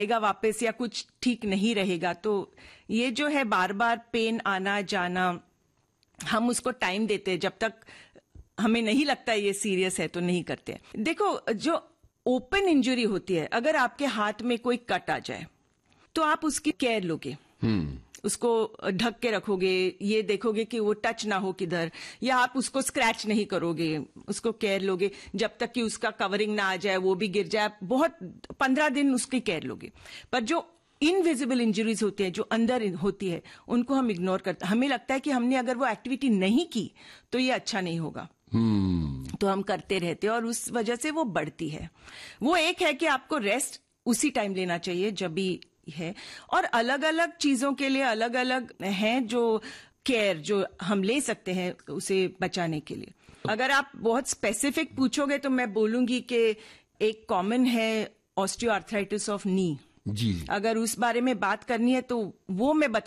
वापस या कुछ ठीक नहीं रहेगा। तो ये जो है बार बार पेन आना जाना, हम उसको टाइम देते हैं। जब तक हमें नहीं लगता ये सीरियस है तो नहीं करते। देखो, जो ओपन इंजरी होती है, अगर आपके हाथ में कोई कट आ जाए तो आप उसकी केयर लोगे, उसको ढक के रखोगे, ये देखोगे कि वो टच ना हो किधर, या आप उसको स्क्रैच नहीं करोगे, उसको केयर लोगे जब तक कि उसका कवरिंग ना आ जाए, वो भी गिर जाए। बहुत 15 दिन उसकी केयर लोगे। पर जो इनविजिबल इंजरीज होती है, जो अंदर होती है, उनको हम इग्नोर करते। हमें लगता है कि हमने अगर वो एक्टिविटी नहीं की तो ये अच्छा नहीं होगा, तो हम करते रहते हैं और उस वजह से वो बढ़ती है। वो एक है कि आपको रेस्ट उसी टाइम लेना चाहिए जब भी है, और अलग अलग चीजों के लिए अलग अलग हैं जो केयर जो हम ले सकते हैं उसे बचाने के लिए। अगर आप बहुत स्पेसिफिक पूछोगे तो मैं बोलूंगी कि एक कॉमन है ऑस्टियोआर्थराइटिस ऑफ नी। जी, अगर उस बारे में बात करनी है तो वो मैं